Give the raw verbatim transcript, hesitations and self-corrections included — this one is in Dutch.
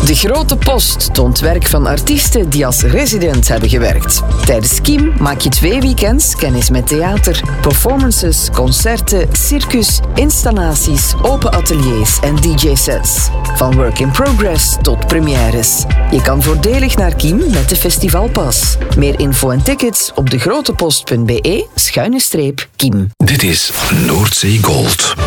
De Grote Post toont werk van artiesten die als resident hebben gewerkt. Tijdens Kiem maak je twee weekends kennis met theater, performances, concerten, circus, installaties, open ateliers en D J-sets. Van work in progress tot premières. Je kan voordelig naar Kiem met de festivalpas. Meer info en tickets op degrotepost punt be schuine streep Kiem. Dit is Noordzee Gold.